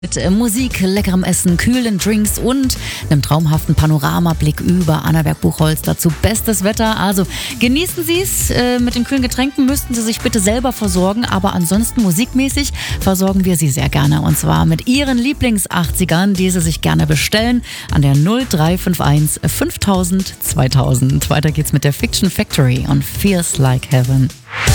Mit Musik, leckerem Essen, kühlen Drinks und einem traumhaften Panoramablick über Annaberg-Buchholz. Dazu bestes Wetter. Also genießen Sie es. Mit den kühlen Getränken müssten Sie sich bitte selber versorgen. Aber ansonsten musikmäßig versorgen wir Sie sehr gerne. Und zwar mit Ihren Lieblings-80ern, die Sie sich gerne bestellen. An der 0351 5000 2000. Weiter geht's mit der Fiction Factory und Feels Like Heaven.